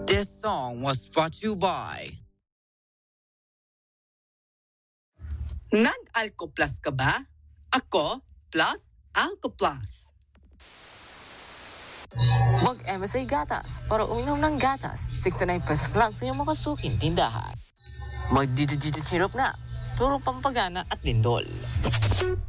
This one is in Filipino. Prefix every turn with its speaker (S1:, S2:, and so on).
S1: This song was brought to you by...
S2: Nag-Alco Plus ka ba? Ako, plus Alco Plus.
S3: Mag-MSA Gatas para uminom ng gatas. 69 pesos lang sa iyong makasuking tindahan. Mag-Dito Syrup na. Puro pampagana at lindol.